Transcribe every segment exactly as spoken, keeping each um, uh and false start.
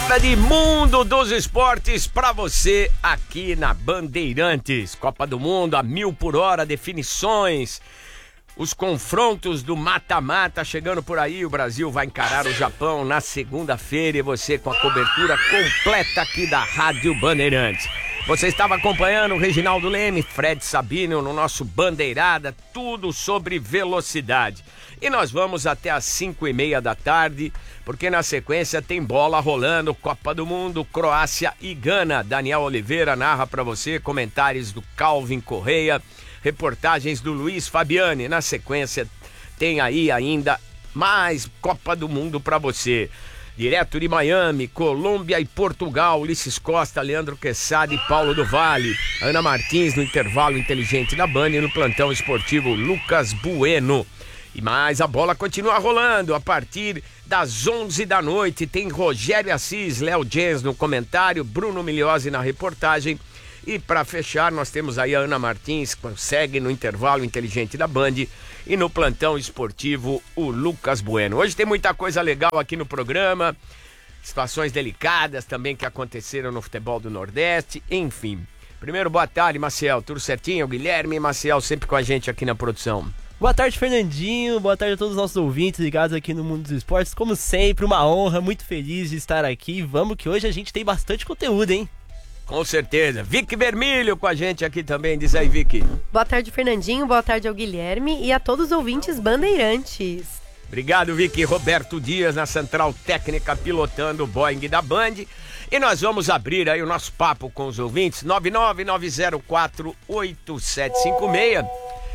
Hora de Mundo dos Esportes pra você aqui na Bandeirantes. Copa do Mundo a mil por hora, definições, os confrontos do mata-mata chegando por aí. O Brasil vai encarar o Japão na segunda-feira e você com a cobertura completa aqui da Rádio Bandeirantes. Você estava acompanhando o Reginaldo Leme, Fred Sabino no nosso Bandeirada, tudo sobre velocidade. E nós vamos até às cinco e meia da tarde, porque na sequência tem bola rolando, Copa do Mundo, Croácia e Gana. Daniel Oliveira narra para você, comentários do Calvin Correia, reportagens do Luiz Fabiani. Na sequência tem aí ainda mais Copa do Mundo para você. Direto de Miami, Colômbia e Portugal, Ulisses Costa, Leandro Quesada e Paulo do Vale. Ana Martins no intervalo inteligente da Band e no plantão esportivo Lucas Bueno. E mais, a bola continua rolando a partir das onze da noite. Tem Rogério Assis, Léo Jens no comentário, Bruno Migliozzi na reportagem. E para fechar, nós temos aí a Ana Martins, que segue no intervalo inteligente da Band. E no plantão esportivo, o Lucas Bueno. Hoje tem muita coisa legal aqui no programa. Situações delicadas também que aconteceram no futebol do Nordeste. Enfim. Primeiro, boa tarde, Maciel. Tudo certinho? Guilherme e Maciel sempre com a gente aqui na produção. Boa tarde, Fernandinho, boa tarde a todos os nossos ouvintes ligados aqui no Mundo dos Esportes. Como sempre, uma honra, muito feliz de estar aqui. Vamos que hoje a gente tem bastante conteúdo, hein? Com certeza. Vicky Vermilho com a gente aqui também, diz aí, Vicky. Boa tarde, Fernandinho, boa tarde ao Guilherme e a todos os ouvintes bandeirantes. Obrigado, Vicky. Roberto Dias na central técnica pilotando o Boeing da Band. E nós vamos abrir aí o nosso papo com os ouvintes, nove nove nove zero quatro oito sete cinco seis.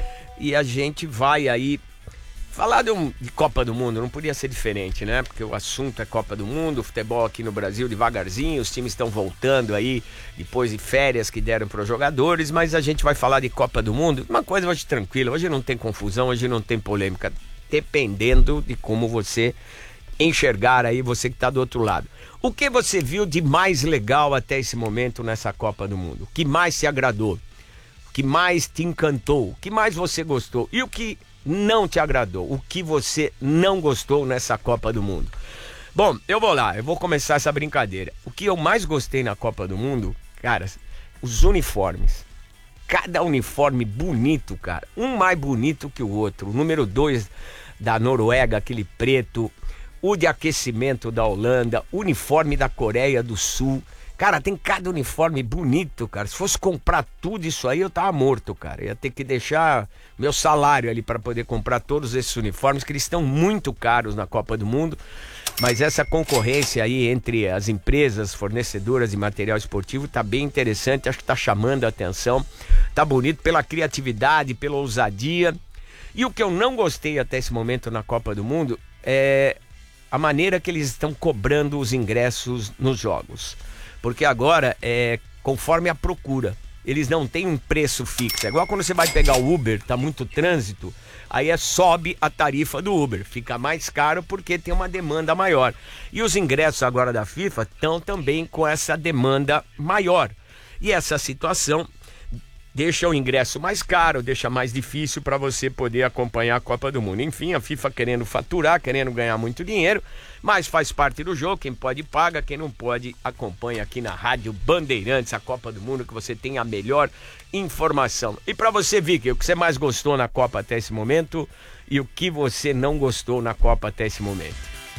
E a gente vai aí falar de, um, de Copa do Mundo. Não podia ser diferente, né? Porque o assunto é Copa do Mundo, o futebol aqui no Brasil devagarzinho, os times estão voltando aí depois de férias que deram para os jogadores, mas a gente vai falar de Copa do Mundo. Uma coisa hoje tranquila, hoje não tem confusão, hoje não tem polêmica, dependendo de como você enxergar aí, você que está do outro lado. O que você viu de mais legal até esse momento nessa Copa do Mundo? O que mais te agradou? O que mais te encantou? O que mais você gostou? E o que não te agradou? O que você não gostou nessa Copa do Mundo? Bom, eu vou lá, eu vou começar essa brincadeira. O que eu mais gostei na Copa do Mundo, cara, os uniformes. Cada uniforme bonito, cara. Um mais bonito que o outro. O número dois da Noruega, aquele preto. O de aquecimento da Holanda. O uniforme da Coreia do Sul. Cara, tem cada uniforme bonito, cara. Se fosse comprar tudo isso aí, eu tava morto, cara. Eu ia ter que deixar meu salário ali para poder comprar todos esses uniformes, que eles estão muito caros na Copa do Mundo. Mas essa concorrência aí entre as empresas fornecedoras de material esportivo tá bem interessante. Acho que tá chamando a atenção. Tá bonito pela criatividade, pela ousadia. E o que eu não gostei até esse momento na Copa do Mundo é a maneira que eles estão cobrando os ingressos nos jogos. Porque agora é conforme a procura. Eles não têm um preço fixo. É igual quando você vai pegar o Uber, tá muito trânsito, aí é, sobe a tarifa do Uber. Fica mais caro porque tem uma demanda maior. E os ingressos agora da FIFA estão também com essa demanda maior. E essa situação deixa o ingresso mais caro, deixa mais difícil para você poder acompanhar a Copa do Mundo. Enfim, a FIFA querendo faturar, querendo ganhar muito dinheiro, mas faz parte do jogo. Quem pode paga, quem não pode acompanha aqui na Rádio Bandeirantes, a Copa do Mundo, que você tem a melhor informação. E para você, Vicky, o que você mais gostou na Copa até esse momento e o que você não gostou na Copa até esse momento?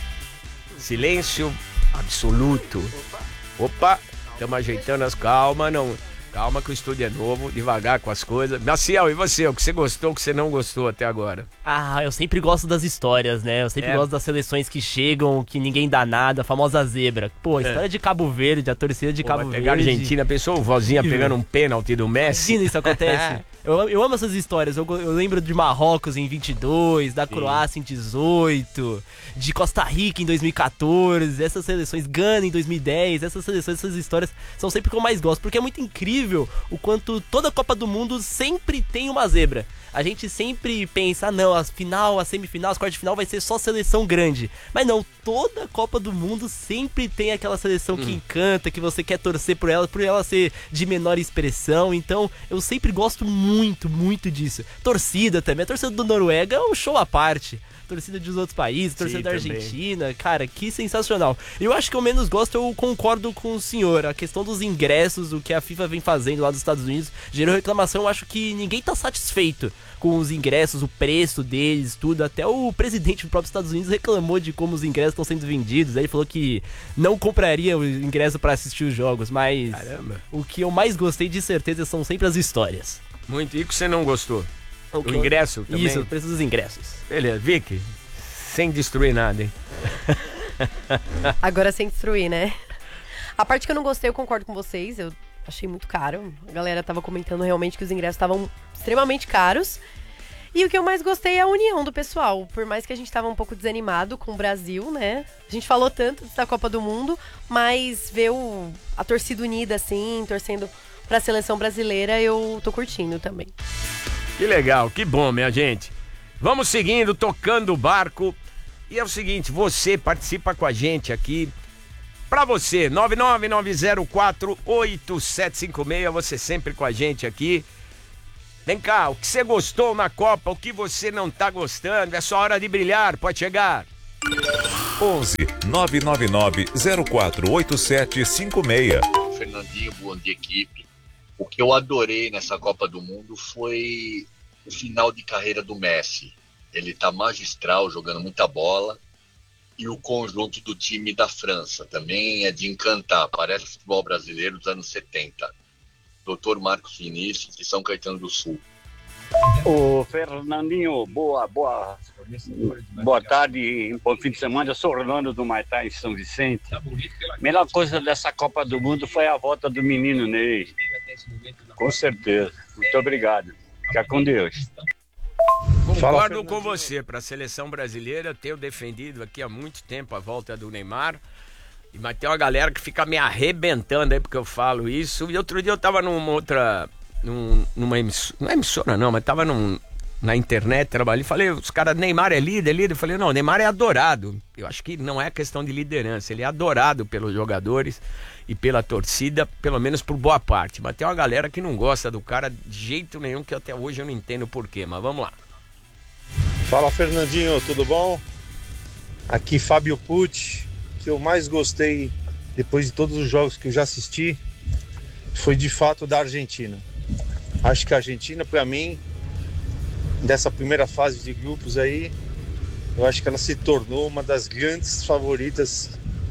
Silêncio absoluto. Opa, estamos ajeitando as calmas, não... Calma que o estúdio é novo, devagar com as coisas. Maciel, e você? O que você gostou, o que você não gostou até agora? Ah, eu sempre gosto das histórias, né? Eu sempre É. gosto das seleções que chegam, que ninguém dá nada, a famosa zebra. Pô, a história de Cabo Verde, a torcida de Pô, Cabo vai Verde. pegar a Argentina, pensou o vozinha pegando um pênalti do Messi? Imagina isso acontece. eu, eu amo essas histórias. Eu, eu lembro de Marrocos em vinte e dois, da Sim. Croácia em dezoito, de Costa Rica em dois mil e catorze, essas seleções, Gana em dois mil e dez, essas seleções, essas histórias são sempre que eu mais gosto, porque é muito incrível o quanto toda a Copa do Mundo sempre tem uma zebra. A gente sempre pensa, ah, não, a final, a semifinal, as quartas de final vai ser só seleção grande. Mas não, toda a Copa do Mundo sempre tem aquela seleção que encanta, que você quer torcer por ela, por ela ser de menor expressão. Então, eu sempre gosto muito, muito disso. Torcida também, a torcida do Noruega é um show à parte. torcida dos outros países, torcida Sim, da também. Argentina, cara, que sensacional. Eu acho que eu menos gosto, eu concordo com o senhor, a questão dos ingressos, o que a FIFA vem fazendo lá dos Estados Unidos, gerou reclamação, eu acho que ninguém tá satisfeito com os ingressos, o preço deles, tudo, até o presidente do próprio Estados Unidos reclamou de como os ingressos estão sendo vendidos, aí ele falou que não compraria o ingresso pra assistir os jogos, mas Caramba. o que eu mais gostei de certeza são sempre as histórias. Muito. E que você não gostou? O O que- ingresso também? Isso, o preço dos ingressos. Beleza, Vicky, sem destruir nada, hein? Agora sem destruir, né? A parte que eu não gostei, eu concordo com vocês. Eu achei muito caro. A galera tava comentando realmente que os ingressos estavam extremamente caros. E o que eu mais gostei é a união do pessoal. Por mais que a gente tava um pouco desanimado com o Brasil, né? A gente falou tanto da Copa do Mundo, mas ver o, a torcida unida assim, torcendo pra seleção brasileira, eu tô curtindo também. Que legal, que bom, minha gente. Vamos seguindo, tocando o barco. E é o seguinte, você participa com a gente aqui. Pra você, nove nove nove zero quatro oito sete cinco seis, você sempre com a gente aqui. Vem cá, o que você gostou na Copa, o que você não tá gostando, é só hora de brilhar, pode chegar. onze nove nove nove zero quatro oito sete cinco seis. Fernandinho, bom dia, equipe. O que eu adorei nessa Copa do Mundo foi o final de carreira do Messi. Ele tá magistral, jogando muita bola. E o conjunto do time da França também é de encantar. Parece o futebol brasileiro dos anos setenta. doutor Marcos Vinícius, de São Caetano do Sul. Ô, Fernandinho, boa, boa, boa tarde, bom fim de semana. Eu sou Orlando do Maitá, em São Vicente. A melhor coisa dessa Copa do Mundo foi a volta do menino Ney. Com certeza. Muito obrigado. Fica com Deus. Concordo com você, para a seleção brasileira, eu tenho defendido aqui há muito tempo a volta do Neymar. Mas tem uma galera que fica me arrebentando aí porque eu falo isso. E outro dia eu tava numa outra. Num, numa emissora. Não é emissora, não, mas tava num, na internet trabalhando. E falei, os caras, Neymar é líder, líder. Eu falei, não, Neymar é adorado. Eu acho que não é questão de liderança. Ele é adorado pelos jogadores e pela torcida, pelo menos por boa parte. Mas tem uma galera que não gosta do cara de jeito nenhum, que até hoje eu não entendo porquê. Mas vamos lá. Fala, Fernandinho, tudo bom? Aqui Fábio Pucci. O que eu mais gostei depois de todos os jogos que eu já assisti foi de fato da Argentina. Acho que a Argentina, para mim, dessa primeira fase de grupos aí, eu acho que ela se tornou uma das grandes favoritas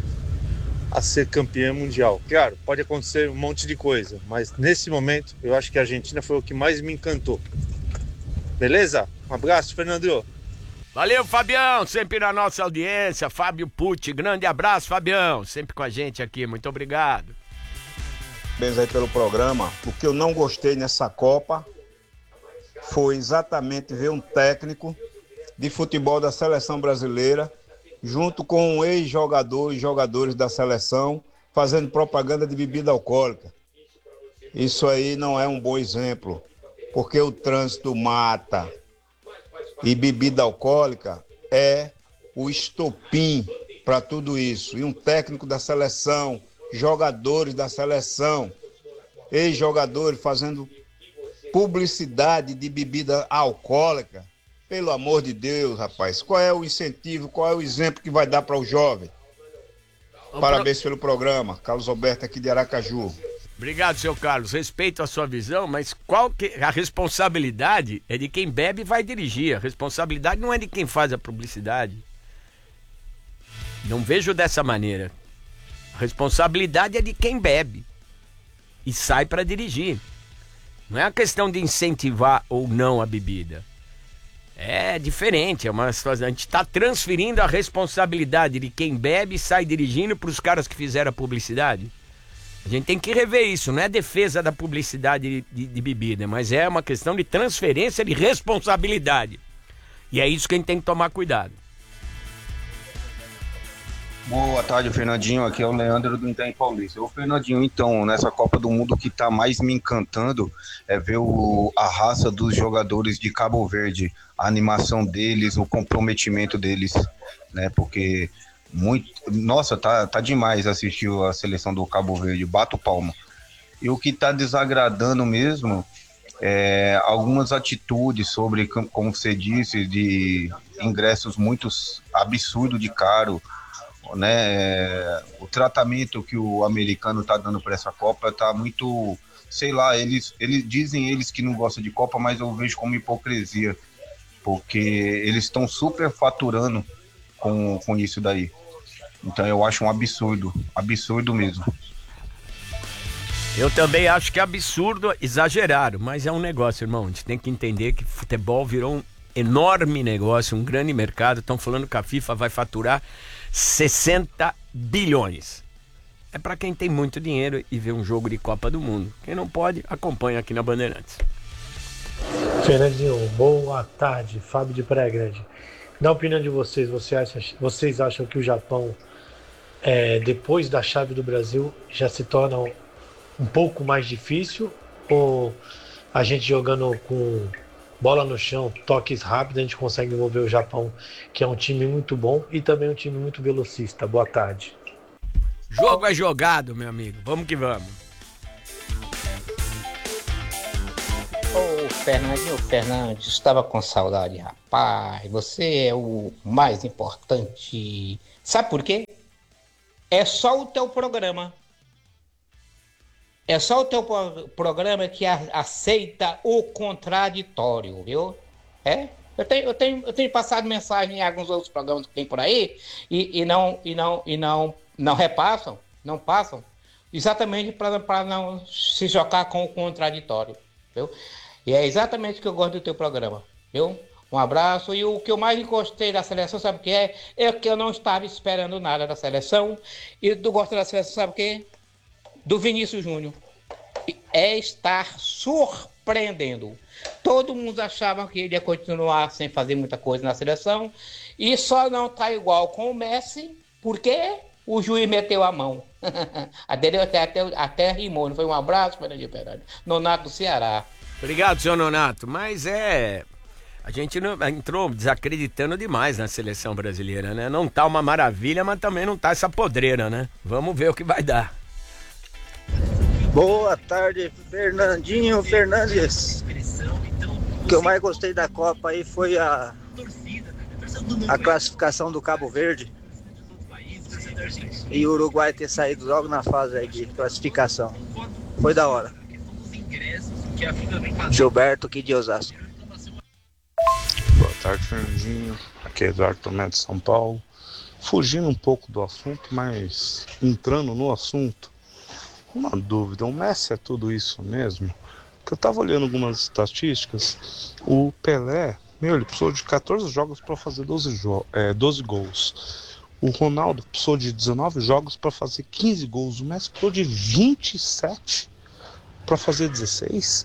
a ser campeã mundial. Claro, pode acontecer um monte de coisa, mas nesse momento eu acho que a Argentina foi o que mais me encantou. Beleza? Um abraço, Fernando. Valeu, Fabião, sempre na nossa audiência. Fábio Pucci, grande abraço, Fabião, sempre com a gente aqui, muito obrigado. Parabéns aí pelo programa. O que eu não gostei nessa Copa foi exatamente ver um técnico de futebol da seleção brasileira junto com um ex-jogador e jogadores da seleção fazendo propaganda de bebida alcoólica. Isso aí não é um bom exemplo, porque o trânsito mata. E bebida alcoólica é o estopim para tudo isso. E um técnico da seleção, jogadores da seleção, ex-jogadores fazendo publicidade de bebida alcoólica. Pelo amor de Deus, rapaz. Qual é o incentivo, qual é o exemplo que vai dar para o jovem? Parabéns pelo programa. Carlos Alberto aqui de Aracaju. Obrigado, seu Carlos. Respeito a sua visão, mas qual que... a responsabilidade é de quem bebe e vai dirigir. A responsabilidade não é de quem faz a publicidade. Não vejo dessa maneira. A responsabilidade é de quem bebe e sai para dirigir. Não é uma questão de incentivar ou não a bebida. É diferente, é uma situação. A gente está transferindo a responsabilidade de quem bebe e sai dirigindo para os caras que fizeram a publicidade. A gente tem que rever isso, não é defesa da publicidade de, de, de bebida, mas é uma questão de transferência de responsabilidade. E é isso que a gente tem que tomar cuidado. Boa tarde, Fernandinho. Aqui é o Leandro do Itaim Paulista. Ô, Fernandinho, então, nessa Copa do Mundo, o que tá mais me encantando é ver o, a raça dos jogadores de Cabo Verde, a animação deles, o comprometimento deles, né? Porque muito, nossa, tá, tá demais assistir a seleção do Cabo Verde, bato palma. E o que tá desagradando mesmo é algumas atitudes sobre, como você disse, de ingressos muito absurdo de caro, né? O tratamento que o americano tá dando para essa Copa tá muito, sei lá, eles, eles dizem eles que não gostam de Copa, mas eu vejo como hipocrisia, porque eles estão super faturando com, com isso daí. Então eu acho um absurdo, absurdo mesmo. Eu também acho que é absurdo, exageraram, mas é um negócio, irmão. A gente tem que entender que futebol virou um enorme negócio, um grande mercado. Estão falando que a FIFA vai faturar sessenta bilhões. É para quem tem muito dinheiro e vê um jogo de Copa do Mundo. Quem não pode, acompanha aqui na Bandeirantes. Fernandinho, boa tarde. Fábio de Praia Grande. Na opinião de vocês, você acha, vocês acham que o Japão, é, depois da chave do Brasil, já se torna um, um pouco mais difícil? Ou a gente jogando com bola no chão, toques rápidos, a gente consegue envolver o Japão, que é um time muito bom e também um time muito velocista? Boa tarde. Jogo é jogado, meu amigo. Vamos que vamos. Ô, Fernandinho Fernandes, estava com saudade, rapaz. Você é o mais importante. Sabe por quê? É só o teu programa. É só o teu programa que a, aceita o contraditório, viu? É? Eu tenho, eu tenho, eu tenho passado mensagem em alguns outros programas que tem por aí e, e não, e não, e não, não repassam, não passam, exatamente para não se chocar com o contraditório, viu? E é exatamente o que eu gosto do teu programa, viu? Um abraço. E o que eu mais gostei da seleção, sabe o que é? É que eu não estava esperando nada da seleção. E tu gosta da seleção, sabe o que? Do Vinícius Júnior. É estar surpreendendo. Todo mundo achava que ele ia continuar sem fazer muita coisa na seleção. E só não tá igual com o Messi, porque o juiz meteu a mão. até, até, até rimou, não foi? Um abraço, Fernandinho Fernandes. Nonato do Ceará. Obrigado, senhor Nonato. Mas é... A gente não, entrou desacreditando demais na seleção brasileira, né? Não tá uma maravilha, mas também não tá essa podreira, né? Vamos ver o que vai dar. Boa tarde, Fernandinho Fernandes. O que eu mais gostei da Copa aí foi a, a classificação do Cabo Verde e o Uruguai ter saído logo na fase aí de classificação. Foi da hora. Gilberto aqui de Osasco. Boa tarde, Fernandinho. Aqui é Eduardo Tomé de São Paulo. Fugindo um pouco do assunto, mas entrando no assunto, uma dúvida, o Messi é tudo isso mesmo? Porque eu tava olhando algumas estatísticas, o Pelé, meu, ele precisou de catorze jogos para fazer doze, jo- é, doze gols. O Ronaldo precisou de dezenove jogos para fazer quinze gols. O Messi precisou de vinte e sete para fazer dezesseis.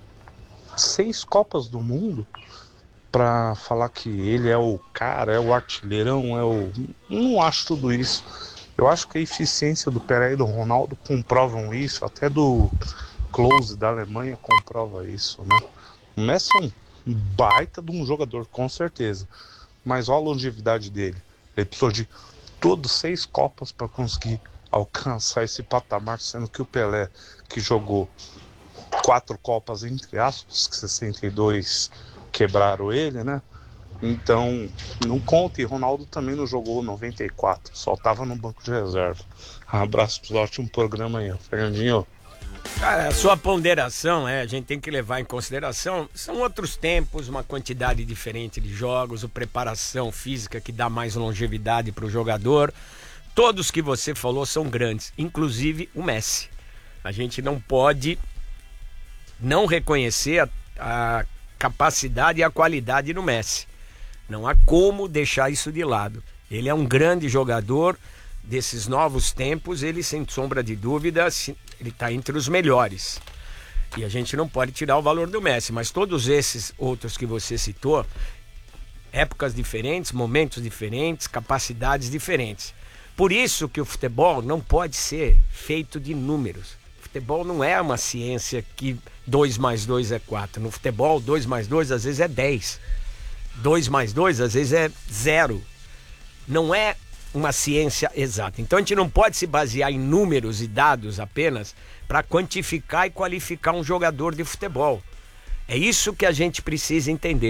Seis Copas do Mundo para falar que ele é o cara, é o artilheirão, é o... Não acho tudo isso. Eu acho que a eficiência do Pelé e do Ronaldo comprovam isso, até do Klose da Alemanha comprova isso, né? O Messi é um baita de um jogador, com certeza, mas olha a longevidade dele. Ele precisou de todos seis Copas para conseguir alcançar esse patamar, sendo que o Pelé, que jogou quatro Copas entre aspas, que sessenta e dois quebraram ele, né? Então, não conta. E Ronaldo também não jogou noventa e quatro, só tava no banco de reserva. Um abraço pro ótimo programa aí, Fernandinho. Cara, a sua ponderação, é, a gente tem que levar em consideração, são outros tempos, uma quantidade diferente de jogos, a preparação física que dá mais longevidade pro jogador. Todos que você falou são grandes, inclusive o Messi. A gente não pode não reconhecer a, a capacidade e a qualidade do Messi. Não há como deixar isso de lado. Ele é um grande jogador desses novos tempos, ele sem sombra de dúvida, ele está entre os melhores. E a gente não pode tirar o valor do Messi, mas todos esses outros que você citou, épocas diferentes, momentos diferentes, capacidades diferentes. Por isso que o futebol não pode ser feito de números. O futebol não é uma ciência que dois mais dois é quatro. No futebol, dois mais dois às vezes é dez. dois mais dois às vezes é zero. Não é uma ciência exata. Então a gente não pode se basear em números e dados apenas para quantificar e qualificar um jogador de futebol. É isso que a gente precisa entender.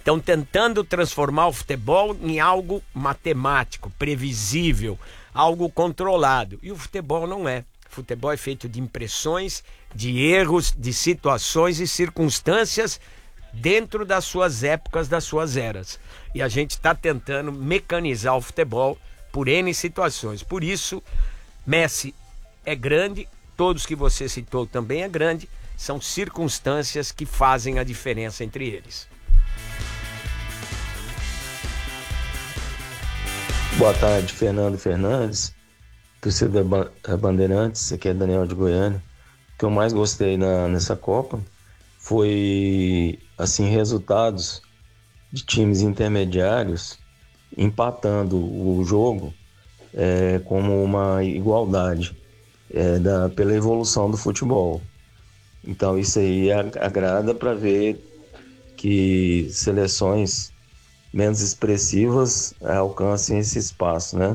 Estão tentando transformar o futebol em algo matemático, previsível, algo controlado. E o futebol não é. O futebol é feito de impressões, de erros, de situações e circunstâncias dentro das suas épocas, das suas eras. E a gente está tentando mecanizar o futebol por N situações. Por isso, Messi é grande, todos que você citou também é grande, são circunstâncias que fazem a diferença entre eles. Boa tarde, Fernando Fernandes, torcedor da Bandeirantes, aqui é Daniel de Goiânia. O que eu mais gostei na, nessa Copa foi, assim, resultados de times intermediários empatando o jogo é, como uma igualdade é, da, pela evolução do futebol. Então isso aí agrada para ver que seleções menos expressivas alcancem esse espaço, né?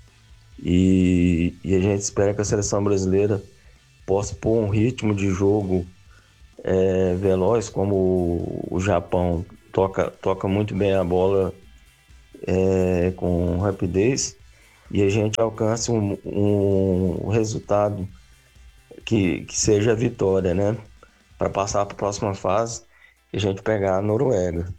E, e a gente espera que a seleção brasileira possa pôr um ritmo de jogo é, veloz, como o, o Japão toca, toca muito bem a bola é, com rapidez, e a gente alcance um, um resultado que, que seja a vitória, né? Para passar para a próxima fase e a gente pegar a Noruega.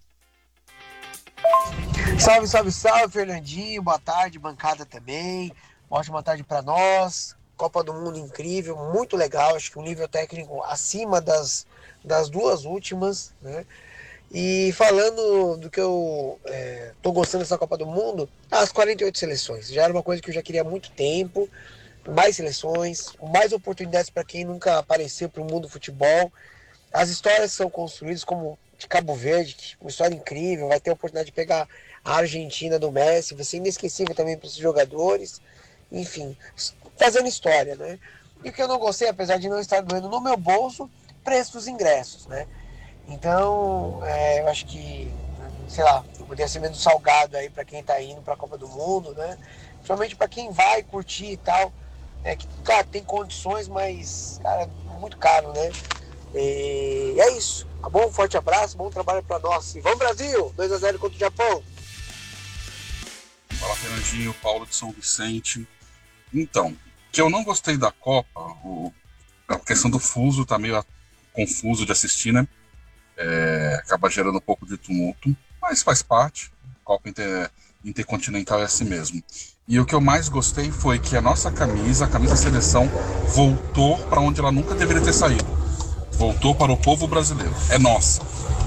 Salve, salve, salve, Fernandinho. Boa tarde, bancada também. Ótima tarde para nós. Copa do Mundo incrível, muito legal. Acho que um nível técnico acima das, das duas últimas, né? E falando do que eu é, tô gostando dessa Copa do Mundo, as quarenta e oito seleções. Já era uma coisa que eu já queria há muito tempo. Mais seleções, mais oportunidades para quem nunca apareceu para o mundo do futebol. As histórias são construídas, como de Cabo Verde, que uma história incrível, vai ter a oportunidade de pegar a Argentina do Messi, vai ser inesquecível também para esses jogadores. Enfim, fazendo história, né? E o que eu não gostei, apesar de não estar doendo no meu bolso, preço dos ingressos, né? Então, é, eu acho que, sei lá, poderia ser menos salgado aí para quem tá indo para a Copa do Mundo, né? Principalmente para quem vai curtir e tal. É que, claro, tem condições, mas, cara, muito caro, né? E é isso, tá bom? Um forte abraço, bom trabalho para nós. E vamos, Brasil! dois a zero contra o Japão. Fala, Fernandinho, Paulo de São Vicente. Então, que eu não gostei da Copa, o, a questão do fuso tá meio confuso de assistir, né? É, acaba gerando um pouco de tumulto, mas faz parte. Copa Inter, Intercontinental é assim mesmo. E o que eu mais gostei foi que a nossa camisa, a camisa da seleção, voltou para onde ela nunca deveria ter saído. Voltou para o povo brasileiro. É nossa.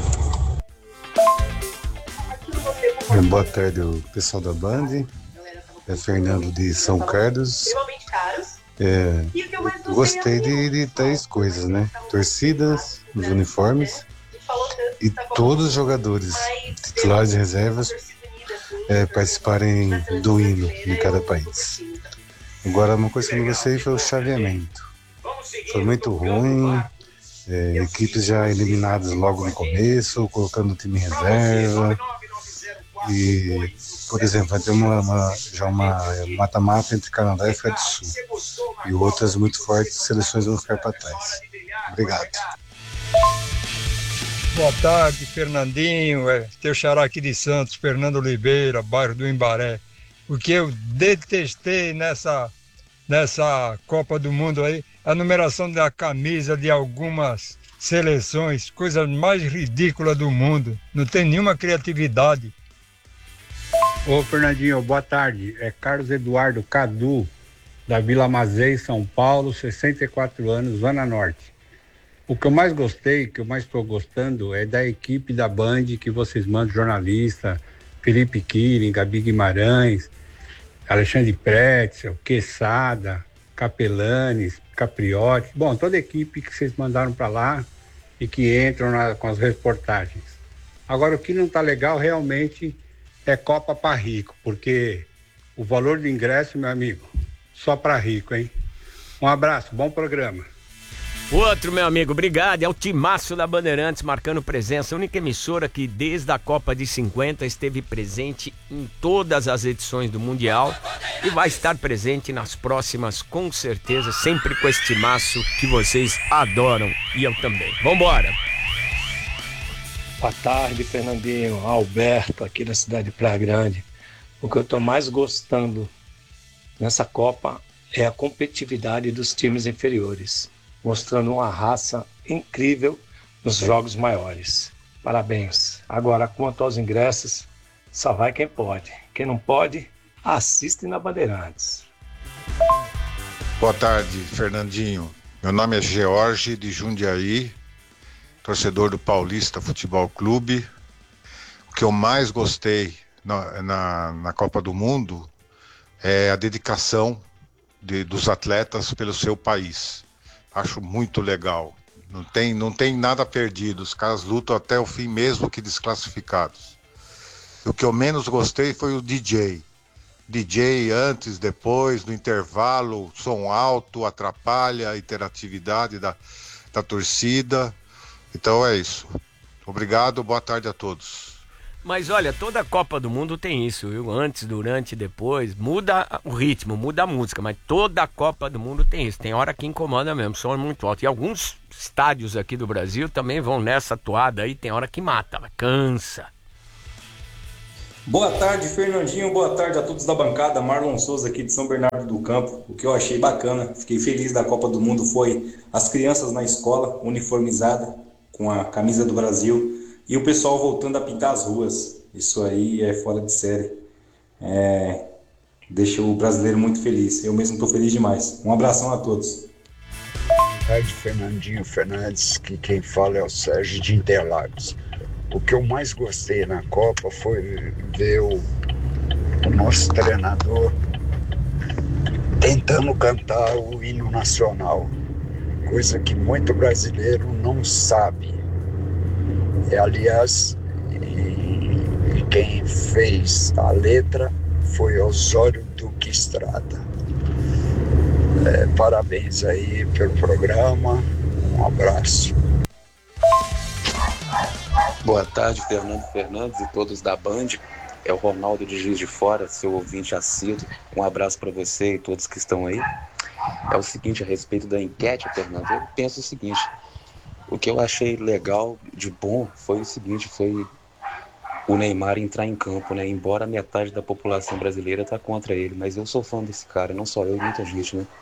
Boa tarde, o pessoal da Band. É Fernando de São Carlos. É, eu gostei de, de três coisas, né? Torcidas, os uniformes e todos os jogadores, titulares e reservas, é, participarem do hino de cada país. Agora, uma coisa que eu não gostei foi o chaveamento. Foi muito ruim, é, equipes já eliminadas logo no começo, colocando o time em reserva. E, por exemplo, vai ter uma, uma, já uma mata-mata entre Canadá e África do Sul. E outras muito fortes seleções vão ficar para trás. Obrigado. Boa tarde, Fernandinho, é teu xará aqui de Santos, Fernando Oliveira, bairro do Imbaré. O que eu detestei nessa, nessa Copa do Mundo aí, a numeração da camisa de algumas seleções, coisa mais ridícula do mundo, não tem nenhuma criatividade. Ô Fernandinho, boa tarde, é Carlos Eduardo Cadu, da Vila Mazei, São Paulo, sessenta e quatro anos, Zona Norte. O que eu mais gostei, que eu mais estou gostando, é da equipe da Band que vocês mandam, jornalista, Felipe Quirin, Gabi Guimarães, Alexandre Pretzel, Quesada, Capelanes, Capriotti, bom, toda a equipe que vocês mandaram para lá e que entram na, com as reportagens. Agora, o que não está legal realmente é Copa para rico, porque o valor do ingresso, meu amigo, só para rico, hein? Um abraço, bom programa. Outro, meu amigo, obrigado. É o timaço da Bandeirantes marcando presença. A única emissora que desde a Copa de cinquenta esteve presente em todas as edições do Mundial e vai estar presente nas próximas, com certeza, sempre com esse timaço que vocês adoram e eu também. Vambora! Boa tarde, Fernandinho. Alberto, aqui da cidade de Praia Grande. O que eu estou mais gostando nessa Copa é a competitividade dos times inferiores, mostrando uma raça incrível nos jogos maiores. Parabéns. Agora, quanto aos ingressos, só vai quem pode. Quem não pode, assiste na Bandeirantes. Boa tarde, Fernandinho. Meu nome é George de Jundiaí, torcedor do Paulista Futebol Clube. O que eu mais gostei na, na, na Copa do Mundo é a dedicação de, dos atletas pelo seu país. Acho muito legal. Não tem, não tem nada perdido. Os caras lutam até o fim, mesmo que desclassificados. O que eu menos gostei foi o D J. D J antes, depois, no intervalo, som alto, atrapalha a interatividade da, da torcida. Então é isso. Obrigado, boa tarde a todos. Mas olha, toda Copa do Mundo tem isso, viu? Antes, durante, depois, muda o ritmo, muda a música, mas toda Copa do Mundo tem isso. Tem hora que incomoda mesmo, som é muito alto. E alguns estádios aqui do Brasil também vão nessa toada aí, tem hora que mata, cansa. Boa tarde, Fernandinho, boa tarde a todos da bancada. Marlon Souza aqui de São Bernardo do Campo. O que eu achei bacana, fiquei feliz da Copa do Mundo foi as crianças na escola, uniformizada, com a camisa do Brasil, e o pessoal voltando a pintar as ruas. Isso aí é fora de série. É... Deixa o brasileiro muito feliz. Eu mesmo estou feliz demais. Um abração a todos. Boa tarde, Fernandinho Fernandes, que quem fala é o Sérgio de Interlagos. O que eu mais gostei na Copa foi ver o, o nosso treinador tentando cantar o hino nacional, coisa que muito brasileiro não sabe. E, aliás, e, e quem fez a letra foi Osório Duque Estrada. É, parabéns aí pelo programa, um abraço. Boa tarde, Fernando Fernandes e todos da Band. É o Ronaldo de Juiz de Fora, seu ouvinte assíduo. Um abraço para você e todos que estão aí. É o seguinte, a respeito da enquete, Fernando, eu penso o seguinte: o que eu achei legal, de bom, foi o seguinte, foi o Neymar entrar em campo, né? Embora metade da população brasileira tá contra ele, mas eu sou fã desse cara, não só eu, muita gente, né?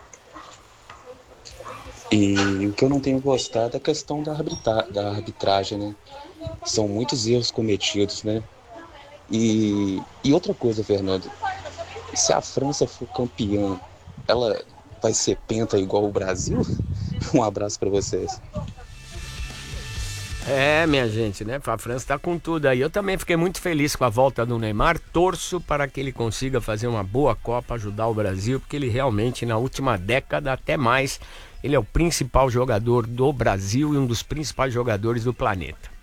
E o que eu não tenho gostado é a questão da, arbitra- da arbitragem, né? São muitos erros cometidos, né? E, e outra coisa, Fernando, se a França for campeã, ela vai ser penta igual o Brasil? Um abraço para vocês. É, minha gente, né? A França tá com tudo aí. Eu também fiquei muito feliz com a volta do Neymar. Torço para que ele consiga fazer uma boa Copa, ajudar o Brasil, porque ele realmente, na última década, até mais, ele é o principal jogador do Brasil e um dos principais jogadores do planeta.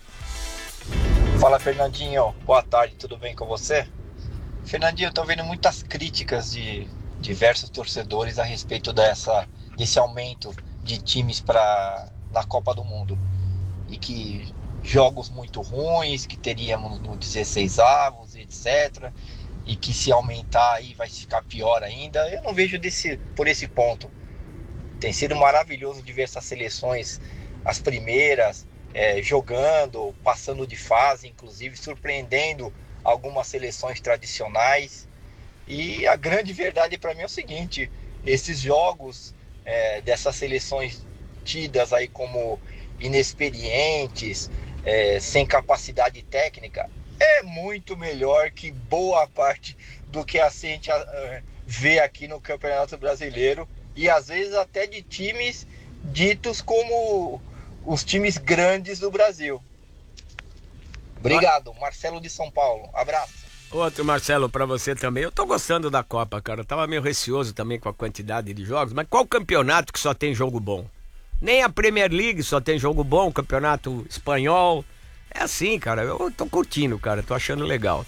Fala, Fernandinho, boa tarde, tudo bem com você? Fernandinho, eu tô vendo muitas críticas de diversos torcedores a respeito dessa, desse aumento de times para na Copa do Mundo. E que jogos muito ruins, que teríamos no dezesseis avos, etcétera. E que se aumentar aí vai ficar pior ainda. Eu não vejo desse, por esse ponto. Tem sido maravilhoso de ver essas seleções, as primeiras, é, jogando, passando de fase, inclusive surpreendendo algumas seleções tradicionais. E a grande verdade para mim é o seguinte: esses jogos é, dessas seleções tidas aí como inexperientes, é, sem capacidade técnica, é muito melhor que boa parte do que a gente uh, vê aqui no Campeonato Brasileiro, e às vezes até de times ditos como os times grandes do Brasil. Obrigado, Marcelo de São Paulo. Abraço. Outro, Marcelo, pra você também. Eu tô gostando da Copa, cara. Eu tava meio receoso também com a quantidade de jogos, mas qual campeonato que só tem jogo bom? Nem a Premier League só tem jogo bom, o campeonato espanhol. É assim, cara. Eu tô curtindo, cara. Tô achando legal.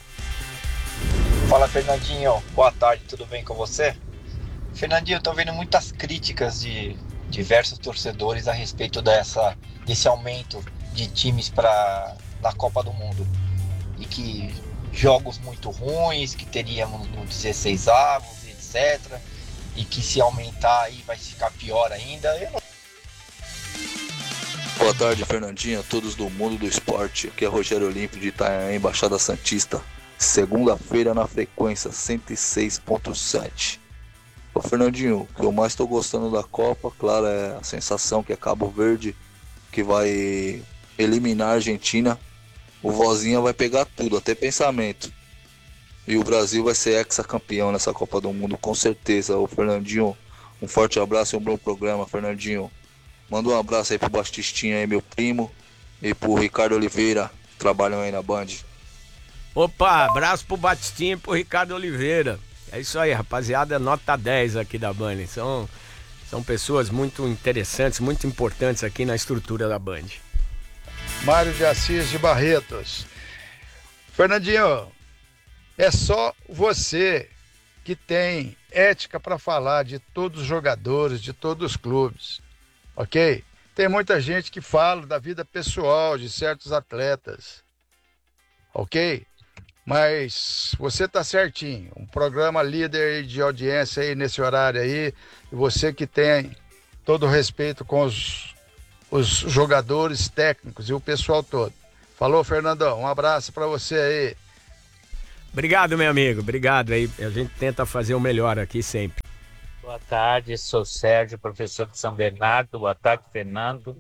Fala, Fernandinho. Boa tarde, tudo bem com você? Fernandinho, eu tô vendo muitas críticas de diversos torcedores a respeito dessa, desse aumento de times para na Copa do Mundo. E que jogos muito ruins, que teríamos no dezesseis avos, etcétera. E que se aumentar aí vai ficar pior ainda. Eu não Boa tarde, Fernandinho, a todos do mundo do esporte. Aqui é Rogério Olímpio de Itanhaém, Baixada Santista. Segunda-feira na frequência cento e seis ponto sete. Ô Fernandinho, o que eu mais estou gostando da Copa, claro, é a sensação que é Cabo Verde, que vai eliminar a Argentina. O Vozinha vai pegar tudo, até pensamento. E o Brasil vai ser ex-campeão nessa Copa do Mundo, com certeza. Ô Fernandinho, um forte abraço e um bom programa, Fernandinho. Manda um abraço aí pro Bastistinha aí, meu primo, e pro Ricardo Oliveira, que trabalham aí na Band. Opa, abraço pro Batistinha e pro Ricardo Oliveira. É isso aí, rapaziada, nota dez aqui da Band. São, são pessoas muito interessantes, muito importantes aqui na estrutura da Band. Mário de Assis de Barretos. Fernandinho, é só você que tem ética para falar de todos os jogadores, de todos os clubes, ok? Tem muita gente que fala da vida pessoal de certos atletas, ok? Mas você tá certinho, um programa líder de audiência aí nesse horário aí, e você que tem todo o respeito com os, os jogadores técnicos e o pessoal todo. Falou, Fernandão, um abraço para você aí. Obrigado, meu amigo, obrigado aí, a gente tenta fazer o melhor aqui sempre. Boa tarde, sou Sérgio, professor de São Bernardo. Boa tarde, Fernando.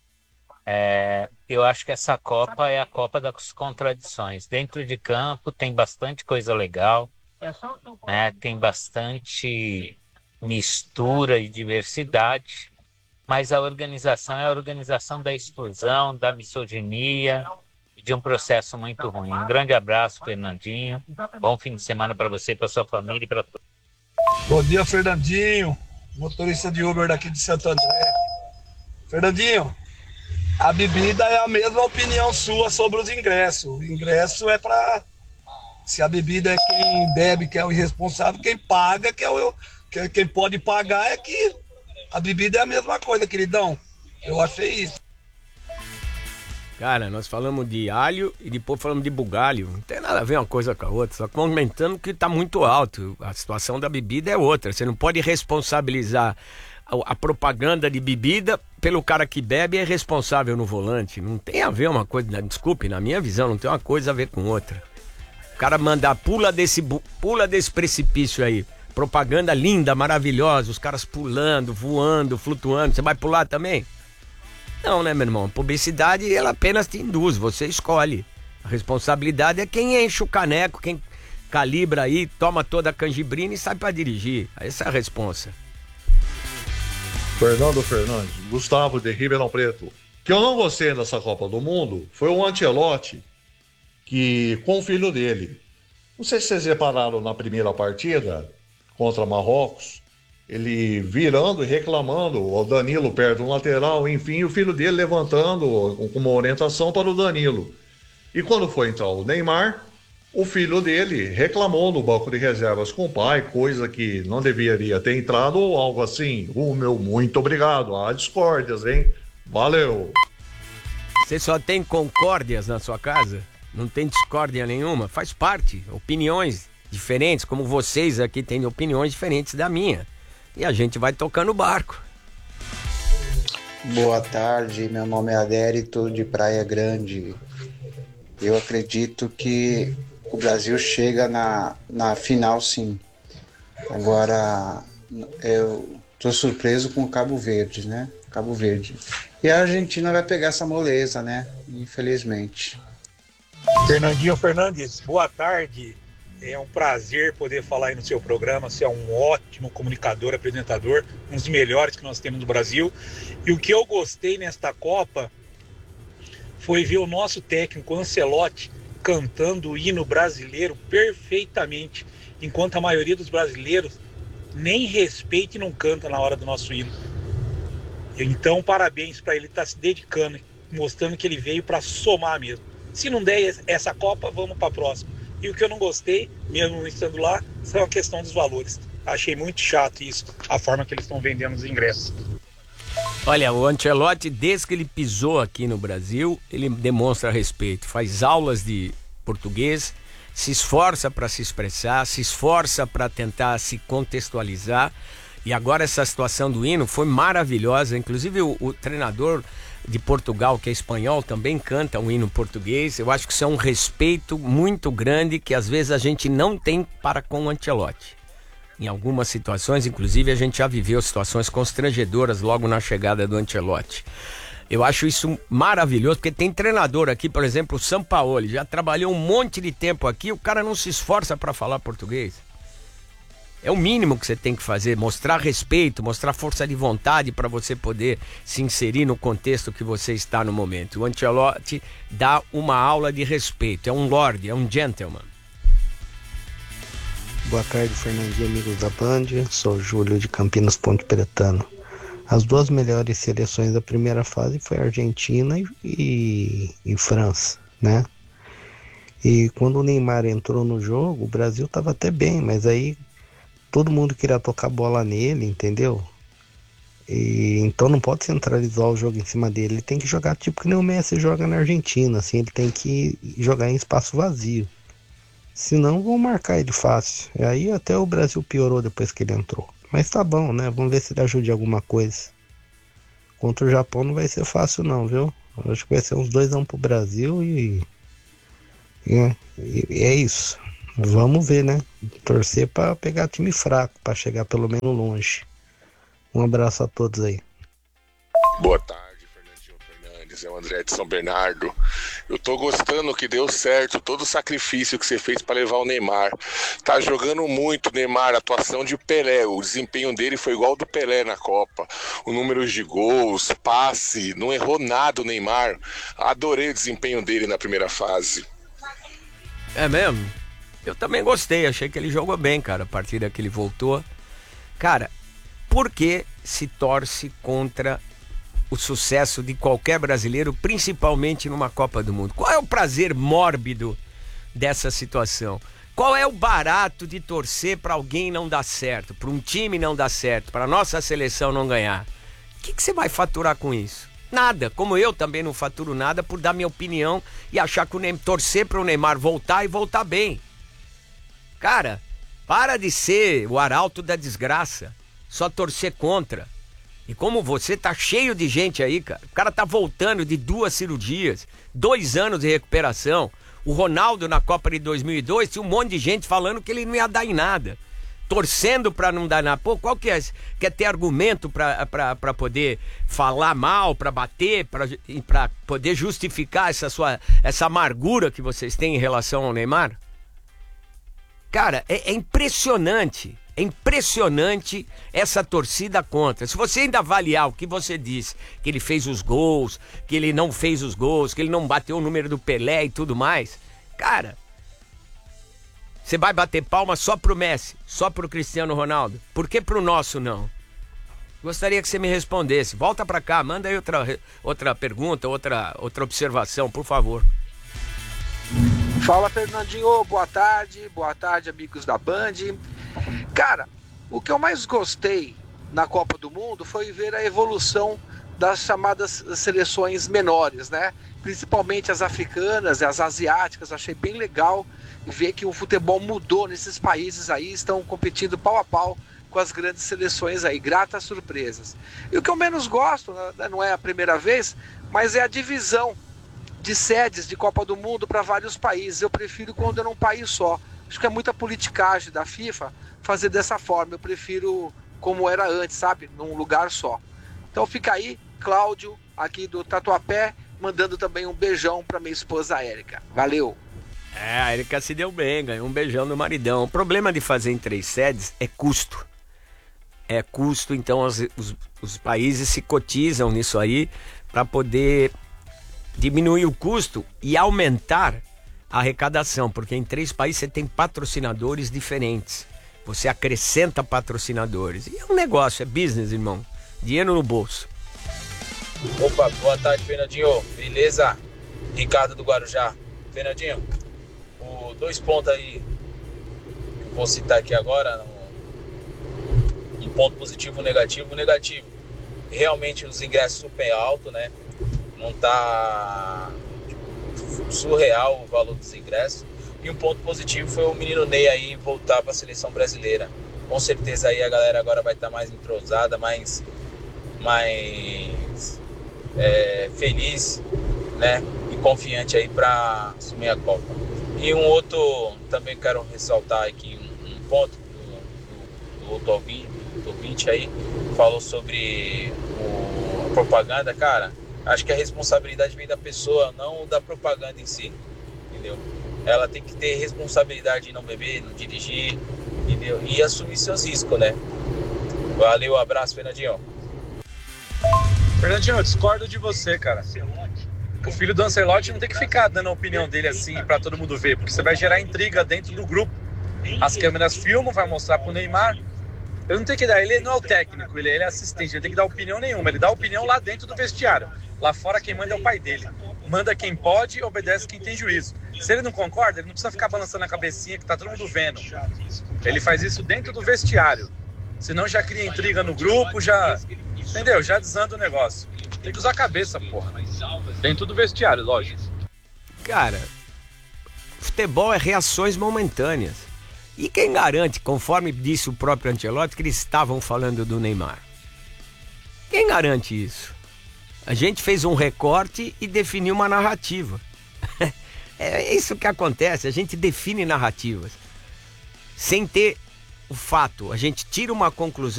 É, eu acho que essa Copa é a Copa das contradições. Dentro de campo tem bastante coisa legal, né? Tem bastante mistura e diversidade, mas a organização é a organização da exclusão, da misoginia, de um processo muito ruim. Um grande abraço, Fernandinho. Bom fim de semana para você, para sua família e para todos. Bom dia, Fernandinho, motorista de Uber daqui de Santo André. Fernandinho, a bebida é a mesma opinião sua sobre os ingressos. O ingresso é para... Se a bebida é quem bebe, que é o irresponsável, quem paga, que é o... Que, quem pode pagar é que... A bebida é a mesma coisa, queridão. Eu achei isso. Cara, nós falamos de alho e depois falamos de bugalho. Não tem nada a ver uma coisa com a outra. Só comentando que tá muito alto. A situação da bebida é outra. Você não pode responsabilizar a, a propaganda de bebida pelo cara que bebe e é responsável no volante. Não tem a ver uma coisa... Desculpe, na minha visão, não tem uma coisa a ver com outra. O cara mandar, pula desse, pula desse precipício aí. Propaganda linda, maravilhosa. Os caras pulando, voando, flutuando. Você vai pular também? Não, né, meu irmão? Publicidade, ela apenas te induz, você escolhe. A responsabilidade é quem enche o caneco, quem calibra aí, toma toda a canjibrina e sai pra dirigir. Essa é a responsa. Fernando Fernandes, Gustavo de Ribeirão Preto. O que eu não gostei dessa Copa do Mundo foi o Ancelotti, que com o filho dele. Não sei se vocês repararam na primeira partida contra Marrocos, ele virando e reclamando, o Danilo perto do lateral, enfim, o filho dele levantando com uma orientação para o Danilo. E quando foi entrar o Neymar, o filho dele reclamou no banco de reservas com o pai, coisa que não deveria ter entrado ou algo assim. O meu muito obrigado. Há discórdias, hein? Valeu. Você só tem concórdias na sua casa? Não tem discórdia nenhuma? Faz parte. Opiniões diferentes, como vocês aqui têm opiniões diferentes da minha. E a gente vai tocando o barco. Boa tarde, meu nome é Adérito de Praia Grande. Eu acredito que o Brasil chega na, na final, sim. Agora, eu tô surpreso com o Cabo Verde, né? Cabo Verde. E a Argentina vai pegar essa moleza, né? Infelizmente. Fernandinho Fernandes, boa tarde. É um prazer poder falar aí no seu programa. Você é um ótimo comunicador, apresentador, um dos melhores que nós temos no Brasil. E o que eu gostei nesta Copa foi ver o nosso técnico Ancelotti cantando o hino brasileiro perfeitamente, enquanto a maioria dos brasileiros nem respeita e não canta na hora do nosso hino. Então, parabéns para ele estar se dedicando, mostrando que ele veio para somar mesmo. Se não der essa Copa, vamos para a próxima. E o que eu não gostei, mesmo não estando lá, foi a questão dos valores. Achei muito chato isso, a forma que eles estão vendendo os ingressos. Olha, o Ancelotti, desde que ele pisou aqui no Brasil, ele demonstra respeito, faz aulas de português, se esforça para se expressar, se esforça para tentar se contextualizar. E agora essa situação do hino foi maravilhosa, inclusive o, o treinador de Portugal, que é espanhol, também canta um hino português. Eu acho que isso é um respeito muito grande que às vezes a gente não tem para com o Ancelotti. Em algumas situações, inclusive, a gente já viveu situações constrangedoras logo na chegada do Ancelotti. Eu acho isso maravilhoso, porque tem treinador aqui, por exemplo, o Sampaoli, já trabalhou um monte de tempo aqui, o cara não se esforça para falar português. É o mínimo que você tem que fazer, mostrar respeito, mostrar força de vontade para você poder se inserir no contexto que você está no momento. O Ancelotti dá uma aula de respeito, é um lord, é um gentleman. Boa tarde, Fernandinho, amigos da Band. Sou o Júlio de Campinas, Ponte Pretano. As duas melhores seleções da primeira fase foi a Argentina e, e, e França, né? E quando o Neymar entrou no jogo, o Brasil estava até bem, mas aí todo mundo queria tocar bola nele, entendeu? E, então não pode centralizar o jogo em cima dele. Ele tem que jogar tipo que nem o Messi joga na Argentina, assim, ele tem que jogar em espaço vazio. Senão vão marcar ele fácil. E aí até o Brasil piorou depois que ele entrou. Mas tá bom, né? Vamos ver se ele ajuda em alguma coisa. Contra o Japão não vai ser fácil não, viu? Eu acho que vai ser uns dois a um pro Brasil e... E, e é isso. Vamos ver, né? Torcer pra pegar time fraco, pra chegar pelo menos longe. Um abraço a todos aí. Boa tarde, Fernandinho Fernandes. É o André de São Bernardo. Eu tô gostando que deu certo todo o sacrifício que você fez para levar o Neymar. Tá jogando muito, Neymar, atuação de Pelé. O desempenho dele foi igual ao do Pelé na Copa. O número de gols, passe, não errou nada o Neymar. Adorei o desempenho dele na primeira fase. É mesmo? Eu também gostei, achei que ele jogou bem, cara, a partir que ele voltou. Cara, por que se torce contra o sucesso de qualquer brasileiro, principalmente numa Copa do Mundo? Qual é o prazer mórbido dessa situação? Qual é o barato de torcer para alguém não dar certo, para um time não dar certo, para a nossa seleção não ganhar? O que, que você vai faturar com isso? Nada, como eu também não faturo nada por dar minha opinião e achar que o Neymar, torcer para o Neymar voltar e voltar bem. Cara, para de ser o arauto da desgraça, só torcer contra. E como você tá cheio de gente aí, cara, o cara tá voltando de duas cirurgias, dois anos de recuperação. O Ronaldo na Copa de dois mil e dois tinha um monte de gente falando que ele não ia dar em nada, torcendo pra não dar nada. Pô, qual que é? Quer ter argumento pra, pra, pra poder falar mal, pra bater, pra, pra poder justificar essa sua, essa amargura que vocês têm em relação ao Neymar? Cara, é, é impressionante, é impressionante essa torcida contra. Se você ainda avaliar o que você disse, que ele fez os gols, que ele não fez os gols, que ele não bateu o número do Pelé e tudo mais, cara, você vai bater palma só pro Messi, só pro Cristiano Ronaldo. Por que pro nosso não? Gostaria que você me respondesse. Volta pra cá, manda aí outra, outra pergunta, outra, outra observação, por favor. Fala, Fernandinho, boa tarde, boa tarde, amigos da Band. Cara, o que eu mais gostei na Copa do Mundo foi ver a evolução das chamadas seleções menores, né? Principalmente as africanas e as asiáticas. Achei bem legal ver que o futebol mudou nesses países aí, estão competindo pau a pau com as grandes seleções aí, gratas surpresas. E o que eu menos gosto, né, não é a primeira vez, mas é a divisão de sedes de Copa do Mundo para vários países. Eu prefiro quando é num país só. Acho que é muita politicagem da FIFA fazer dessa forma. Eu prefiro como era antes, sabe? Num lugar só. Então fica aí, Cláudio, aqui do Tatuapé, mandando também um beijão para minha esposa Érica. Valeu! É, a Érica se deu bem, ganhou um beijão do maridão. O problema de fazer em três sedes é custo. É custo, então os, os, os países se cotizam nisso aí para poder diminuir o custo e aumentar a arrecadação, porque em três países você tem patrocinadores diferentes. Você acrescenta patrocinadores. E é um negócio, é business, irmão. Dinheiro no bolso. Opa, boa tarde, Fernandinho. Beleza? Ricardo do Guarujá. Fernandinho, o dois pontos aí que eu vou citar aqui agora, um ponto positivo e negativo. Negativo, realmente os ingressos super altos, né? Não tá surreal o valor dos ingressos. E um ponto positivo foi o menino Ney aí voltar para a seleção brasileira. Com certeza aí a galera agora vai estar mais entrosada, mais, mais é, feliz, né, e confiante aí para assumir a Copa. E um outro, também quero ressaltar aqui um, um ponto do, do, do outro ouvinte, do ouvinte aí, falou sobre o, a propaganda. Cara, acho que a responsabilidade vem da pessoa, não da propaganda em si, entendeu? Ela tem que ter responsabilidade de não beber, não dirigir, entendeu? E assumir seus riscos, né? Valeu, abraço, Fernandinho. Fernandinho, eu discordo de você, cara. O filho do Ancelotti não tem que ficar dando a opinião dele assim pra todo mundo ver, porque você vai gerar intriga dentro do grupo. As câmeras filmam, vai mostrar pro Neymar. Eu não tenho que dar, ele não é o técnico, ele, ele é assistente, ele tem que dar opinião nenhuma, ele dá opinião lá dentro do vestiário. Lá fora quem manda é o pai dele. Manda quem pode, obedece quem tem juízo. Se ele não concorda, ele não precisa ficar balançando a cabecinha que tá todo mundo vendo. Ele faz isso dentro do vestiário. Senão já cria intriga no grupo, já... Entendeu? Já desanda o negócio. Tem que usar a cabeça, porra. Dentro do vestiário, lógico. Cara, futebol é reações momentâneas. E quem garante, conforme disse o próprio Ancelotti, que eles estavam falando do Neymar? Quem garante isso? A gente fez um recorte e definiu uma narrativa. É isso que acontece, a gente define narrativas. Sem ter o fato, a gente tira uma conclusão